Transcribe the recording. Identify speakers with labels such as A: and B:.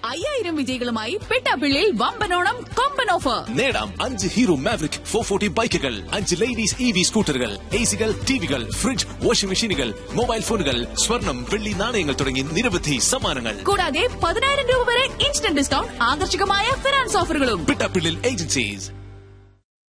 A: 5000 വിജയികളുമായി പെട്ടാപ്പിള്ളിയിൽ വമ്പനോണം കൊമ്പൻ ഓഫർ.
B: നേടാം 5 hero maverick 440 ബൈക്കുകൾ, 5 ലേഡീസ് EV സ്കൂട്ടറുകൾ, എസികൾ, ടിവികൾ, ഫ്രിഡ്ജ്, വാഷിംഗ് മെഷീനുകൾ, മൊബൈൽ ഫോണുകൾ, സ്വർണം, വെള്ളി നാണയങ്ങൾ തുടങ്ങി നിരവധി സമ്മാനങ്ങൾ.
A: കൂടാതെ 10,000 രൂപ വരെ ഇൻസ്റ്റന്റ് ഡിസ്കൗണ്ട്, ആകർഷകമായ ഫിനാൻസ് ഓഫറുകളും.
B: പെട്ടാപ്പിള്ളിൽ ഏജൻസീസ്.